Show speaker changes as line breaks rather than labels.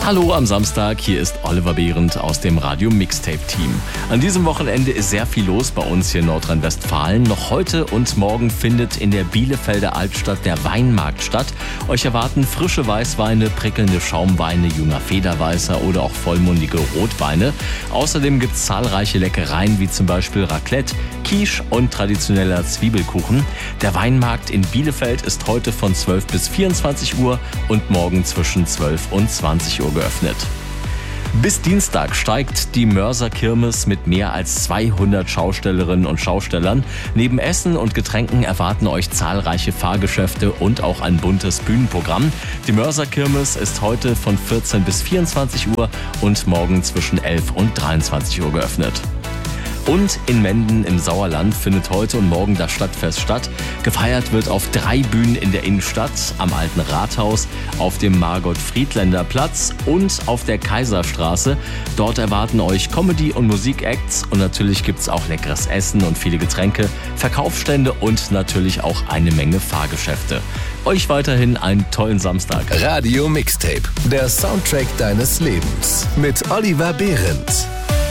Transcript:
Hallo am Samstag, hier ist Oliver Behrendt aus dem Radio Mixtape Team. An diesem Wochenende ist sehr viel los bei uns hier in Nordrhein-Westfalen. Noch heute und morgen findet in der Bielefelder Altstadt der Weinmarkt statt. Euch erwarten frische Weißweine, prickelnde Schaumweine, junger Federweißer oder auch vollmundige Rotweine. Außerdem gibt es zahlreiche Leckereien wie zum Beispiel Raclette, Quiche und traditioneller Zwiebelkuchen. Der Weinmarkt in Bielefeld ist heute von 12 bis 24 Uhr und morgen zwischen 12 und 20 Uhr geöffnet. Bis Dienstag steigt die Mörser Kirmes mit mehr als 200 Schaustellerinnen und Schaustellern. Neben Essen und Getränken erwarten euch zahlreiche Fahrgeschäfte und auch ein buntes Bühnenprogramm. Die Mörser Kirmes ist heute von 14 bis 24 Uhr und morgen zwischen 11 und 23 Uhr geöffnet. Und in Menden im Sauerland findet heute und morgen das Stadtfest statt. Gefeiert wird auf 3 Bühnen in der Innenstadt, am Alten Rathaus, auf dem Margot-Friedländer Platz und auf der Kaiserstraße. Dort erwarten euch Comedy- und Musikacts und natürlich gibt's auch leckeres Essen und viele Getränke, Verkaufsstände und natürlich auch eine Menge Fahrgeschäfte. Euch weiterhin einen tollen Samstag.
Radio Mixtape, der Soundtrack deines Lebens mit Oliver Behrendt.